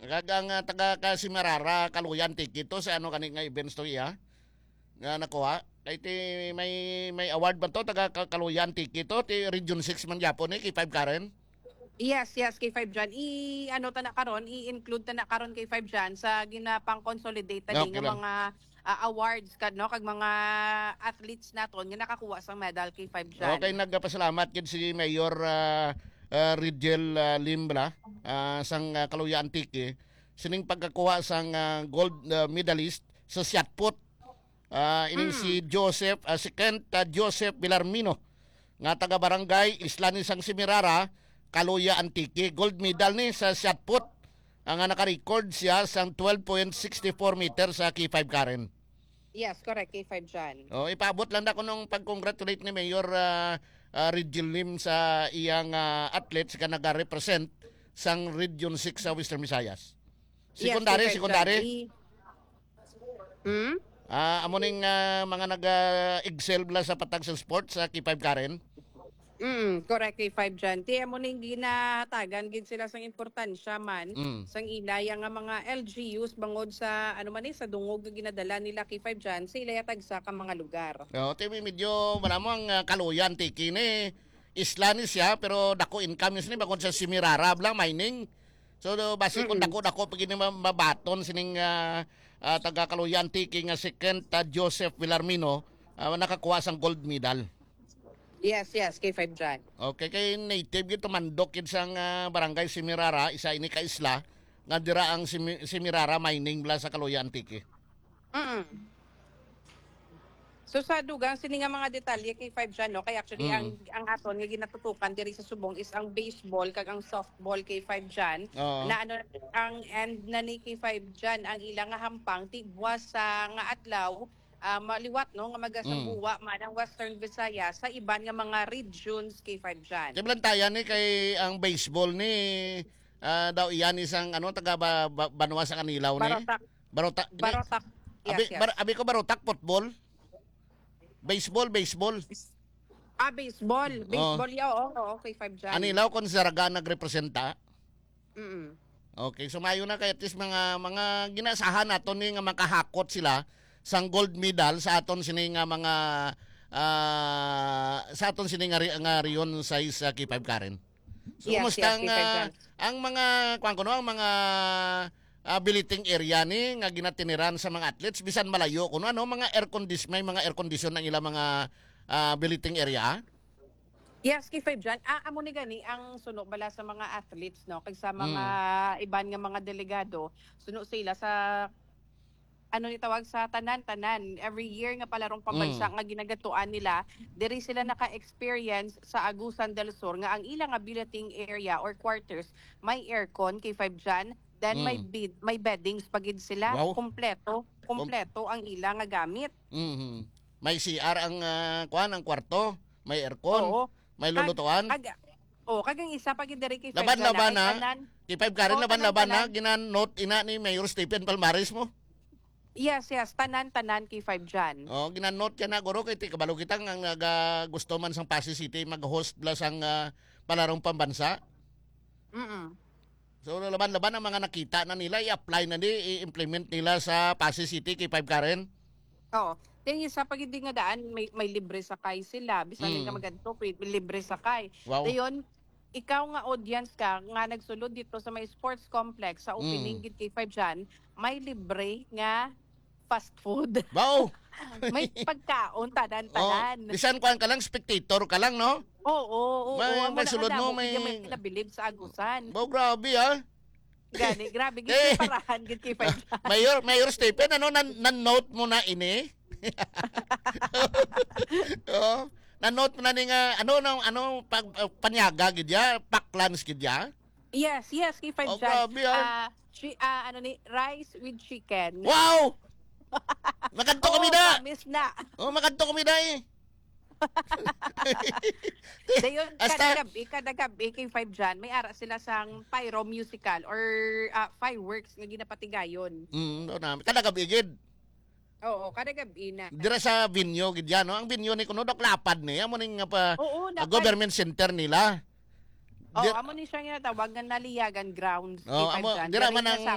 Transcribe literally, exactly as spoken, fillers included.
Kagang uh, taga Kasimarara, Kaluyan, tikito sa ano kaning nga events to iya. Nga nakuha. Kay ti may may award ba to taga Kaluyan, tikito ti Region six man gyapon ni kay five Karen. Yes, yes, K five dyan. I, ano ta na karon, i-include ta na karon K five dyan sa ginapang consolidate ta Okay din nga lang. mga ah, awards kad no kag mga athletes naton nga nakakuha sa medal K five dyan. Okay, nagpasalamat gid si Mayor uh, uh, Rigel uh, Limbra uh, sang uh, Kaluyan Tiki sining pagkakuha sang uh, gold uh, medalist sa shot put. Uh, ining Mm. si Joseph, uh, si Kent uh, Joseph Villarmino nga taga barangay Islani sang Simirara, Kaluya Antique. Gold medal ni sa shot put. Ang uh, naka-record siya sang twelve point six four meters sa K five Karen. Yes, correct, K five dyan. Oh, ipaabot lang na ko nung pag-congratulate ni Mayor uh, uh, Rigel Lim sa iyang uh, athletes ka naga-represent sang Region six sa Western Visayas. Sekundary, yes, K five sekundary. dyan. I- Hmm? Ah, amo ning uh, mga naga-excel bla sa patag sa sports sa K five Karen. Mm, correct K five dyan. Ti mo ning ginatagan gid sila sang importansya man Mm. sang ilaya nga mga L G Us bangod sa ano man ni sa dungog nga ginadala nila K five dyan sa ilaya tagsa ka mga lugar. Oh, timi medyo wala mo ang uh, Kaluyan tiki ni Islani siya pero dako income ni bakod sa Simirara bla mining. So do basi kung Mm-mm. dako-dako pag ini mabaton sining uh, uh, taga Kaluyan tiki nga si Kent uh, Joseph Villarmino uh, nakakuha sang gold medal. Yes, yes, K five dyan. Okay, kay native gito mandok yun sang uh, barangay Simirara, isa ini ka isla, nga dira ang Simi- Simirara mining bla sa Kaluyan Tiki. Mm. So sa dugang sini nga mga detalye K five dyan no kay actually Mm. ang ang aton nga ginatutukan diri sa subong is ang baseball kag ang softball K five dyan Oo. na ano ang end na ni K five dyan ang ilang nga hampang tigwa sa nga adlaw ah, maliwat no nga magasambuwa man ang Western Visayas sa iban nga mga regions K five dyan. Kailan tayo ni kay ang baseball ni ah, daw iyan isang ano taga ba, ba, Banwa sa Kanilaw ni. Barotak, Barota. barotak. Abi, Yes, yes. bar, abi ko barotak football. Baseball, baseball. Ah, baseball. Baseball, yeah, oo, oo, K five dyan. Anilaw kon Zaraga nagrepresenta. Mm-mm. Okay, so mayo na kay at least mga mga ginasahan naton ni nga makahakot sila sang gold medal sa aton sini nga mga ah, sa aton sini nga, ri- nga riyon size sa K five Karen. So Yes, kumusta yes, ang K five ah, dyan. ang mga kuan kuno ang mga ah, billeting area ni nga ginatiniran sa mga athletes bisan malayo kuno ano mga air condition may mga air condition ang ilang mga ah, billeting area. Yes, K five dyan. Ah, amo ni gani ang suno bala sa mga athletes, no? Kag sa mga iban nga mga delegado, suno sila sa ano ni tawag sa tanan-tanan. Every year nga palarong pambansa nga ginagatuan nila, diri sila naka-experience sa Agusan del Sur nga ang ilang nga billeting area or quarters may aircon K five dyan. Then may Mm. bed, may beddings pagid sila. Wow. Kompleto, kompleto ang ilang nga gamit. Mhm. May C R ang ah, kuan ang kwarto, may aircon, Oo. may lulutuan. Kag, oh, kagang isa pagid diri K five Laban-laban dyan, na. ay tanan. K five Karen Oo, laban-laban na tanan-tanan. ginan-note ina ni Mayor Stephen Palmares mo. Yes, yes, tanan-tanan K five dyan. Oh, ginan-note ka na guro kay ti kabalo kitang ang naga gusto man sang Pasig City mag-host bla sang ah, palarong pambansa. Mm. So laban-laban ang mga nakita na nila i-apply na di i-implement nila sa Pasig City K five Karen. Oo. Then isa pag hindi nga daan, may, may libre sakay sila. Bisan Mm. mm. ka maganto, may libre sakay. Wow. Dayon, ikaw nga audience ka, nga nagsulod dito sa may sports complex, sa opening Mm. gid K five dyan, may libre nga fast food. Wow. may pagkaon, Oh, tanan-tanan. bisan kuan ka lang spectator ka lang no. Oo, oo, oo. May- Amo may na sulod nga mo, namo, may- hindi may pinabilib sa Agusan. Wow, grabe ah. Gani, grabe, gid Eh. parahan gid K five dyan. Mayor, Mayor Stephen, ano, nan, nan-note mo na ini? Oo. Nan-note mo na ni nga, ano, ano, ano, pag, uh, panyaga, gidya, paklans, gidya. Yes, yes, K five Oh, dyan. grabe, ah. Ah, chi- ah, ano ni, rice with chicken. Wow! Makanto kami Oo, na! promise na. Oh, makanto kami na eh. Dayon, Hasta- kada gabi, kada gabi, K five dyan, may ara sila sang pyro musical or ah, fireworks nga ginapatigayon. Mm, doon na. Kada gabigid. Oo, kada gabi na. Dira sa Binyo, gidya, no? Ang Binyo ni Kuno, dok lapad niya. Amo ning nga pa, Oo, uh, dapat. government center nila. Oo, Di- amo ni siya nga tawag nga naliyagan grounds. Oh, K five amo, dyan. dira Diri man nga ang sa